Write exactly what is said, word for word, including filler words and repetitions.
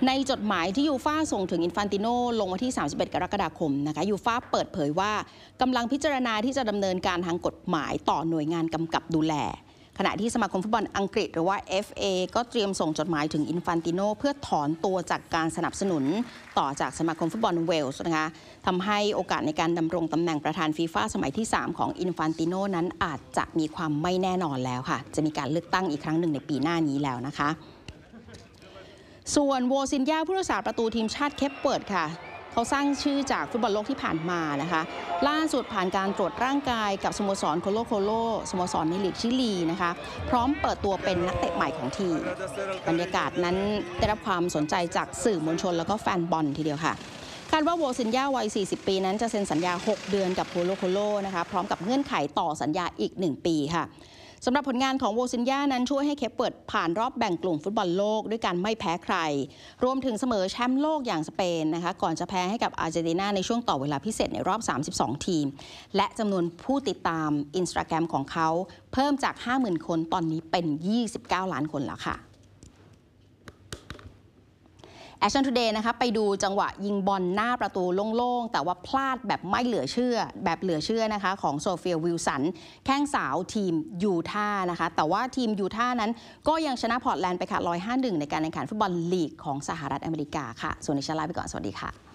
ในจดหมายที่ยูฟ่าส่งถึงอินฟันติโนลงวันที่ สามสิบเอ็ด กรกฎาคมนะคะยูฟ่าเปิดเผยว่ากำลังพิจารณาที่จะดำเนินการทางกฎหมายต่อหน่วยงานกำกับดูแลขณะที่สมาคมฟุตบอลอังกฤษหรือว่า เอฟ เอ ก็เตรียมส่งจดหมายถึงอินฟันติโนเพื่อถอนตัวจากการสนับสนุนต่อจากสมาคมฟุตบอลเวลส์นะคะทำให้โอกาสในการดำรงตำแหน่งประธานฟีฟ่าสมัยที่สามของอินฟันติโนนั้นอาจจะมีความไม่แน่นอนแล้วค่ะจะมีการเลือกตั้งอีกครั้งหนึ่งในปีหน้านี้แล้วนะคะส่วนโวซินยาผู้รักษาประตูทีมชาติเคปเปิร์ดค่ะเขาสร้างชื่อจากฟุตบอลโลกที่ผ่านมานะคะล่าสุดผ่านการตรวจร่างกายกับสโมสรโคโลโคโลสโมสรในลีกชิลีนะคะพร้อมเปิดตัวเป็นนักเตะใหม่ของทีมบรรยากาศนั้นได้รับความสนใจจากสื่อมวลชนแล้วก็แฟนบอลทีเดียวค่ะคาดว่าโวซินยาวัยสี่สิบปีนั้นจะเซ็นสัญญาหกเดือนกับโคโลโคโลนะคะพร้อมกับเงื่อนไขต่อสัญญาอีกหนึ่งปีค่ะสำหรับผลงานของโวซินยานั้นช่วยให้เคปเปิร์ดผ่านรอบแบ่งกลุ่มฟุตบอลโลกด้วยการไม่แพ้ใครรวมถึงเสมอแชมป์โลกอย่างสเปนนะคะก่อนจะแพ้ให้กับอาร์เจนตินาในช่วงต่อเวลาพิเศษในรอบสามสิบสองทีมและจำนวนผู้ติดตามอินสตาแกรมของเขาเพิ่มจาก ห้าหมื่น คนตอนนี้เป็นยี่สิบเก้าล้านคนแล้วค่ะแอคชั่นทูเดย์นะคะไปดูจังหวะยิงบอลหน้าประตูโล่งๆแต่ว่าพลาดแบบไม่เหลือเชื่อแบบเหลือเชื่อนะคะของโซเฟียวิลสันแข้งสาวทีมยูทาห์นะคะแต่ว่าทีมยูทาห์นั้นก็ยังชนะพอร์ตแลนด์ไปค่ะหนึ่งร้อยห้าสิบเอ็ดในการแข่งขันฟุตบอลลีกของสหรัฐอเมริกาค่ะส่วนนี้ฉันลาไปก่อนสวัสดีค่ะ